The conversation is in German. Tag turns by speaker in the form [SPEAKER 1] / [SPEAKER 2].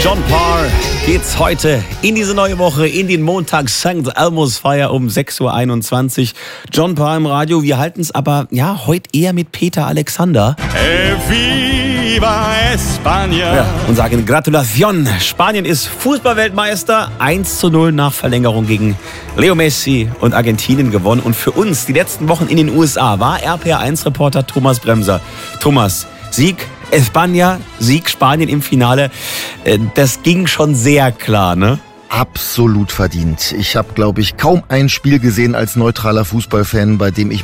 [SPEAKER 1] John Parr geht's heute in diese neue Woche, in den Montag St. Elmo's Feier um 6.21 Uhr. John Parr im Radio, wir halten es aber heute eher mit Peter Alexander.
[SPEAKER 2] Viva España!
[SPEAKER 1] Ja, und sagen Gratulation. Spanien ist Fußballweltmeister. 1:0 nach Verlängerung gegen Leo Messi und Argentinien gewonnen. Und für uns die letzten Wochen in den USA war RPR1-Reporter Thomas Bremser. Thomas, Sieg España, Sieg Spanien im Finale. Das ging schon sehr klar, ne?
[SPEAKER 3] Absolut verdient. Ich habe, glaube ich, kaum ein Spiel gesehen als neutraler Fußballfan, bei dem ich